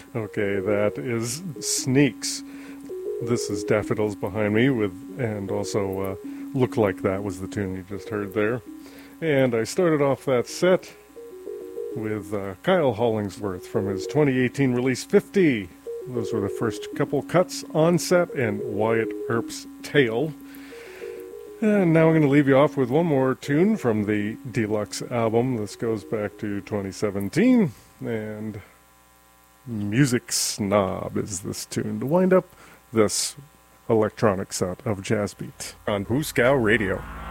Okay, that is Sneaks. This is Daffodils behind me and also Look Like That was the tune you just heard there. And I started off that set with Kyle Hollingsworth from his 2018 release 50. Those were the first couple cuts, Onset and Wyatt Earp's Tale. And now I'm going to leave you off with one more tune from the deluxe album. This goes back to 2017, and Music Snob is this tune to wind up this electronic set of Jazz Beat on Hooskow Radio.